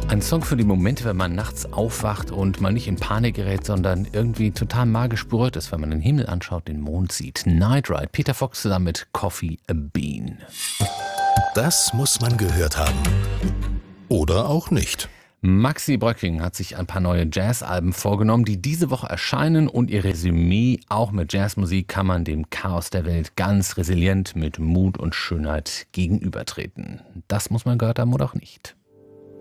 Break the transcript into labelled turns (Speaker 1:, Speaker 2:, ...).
Speaker 1: Ein Song für die Momente, wenn man nachts aufwacht und mal nicht in Panik gerät, sondern irgendwie total magisch berührt ist, wenn man den Himmel anschaut, den Mond sieht. Night Ride, Peter Fox zusammen mit Coffee a Bean.
Speaker 2: Das muss man gehört haben. Oder auch nicht.
Speaker 1: Maxi Bröcking hat sich ein paar neue Jazzalben vorgenommen, die diese Woche erscheinen, und ihr Resümee: auch mit Jazzmusik kann man dem Chaos der Welt ganz resilient mit Mut und Schönheit gegenübertreten. Das muss man gehört haben oder auch nicht.